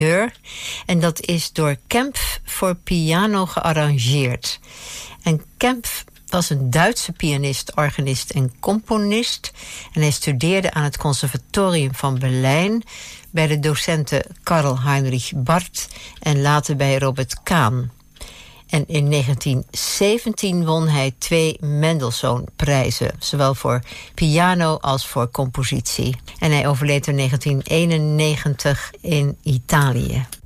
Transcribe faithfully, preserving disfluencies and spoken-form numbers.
En dat is door Kempff voor piano gearrangeerd. En Kempff was een Duitse pianist, organist en componist. En hij studeerde aan het Conservatorium van Berlijn bij de docenten Karl Heinrich Barth en later bij Robert Kahn. En in negentien zeventien won hij twee Mendelssohn-prijzen, zowel voor piano als voor compositie. En hij overleed in negentien eenennegentig in Italië.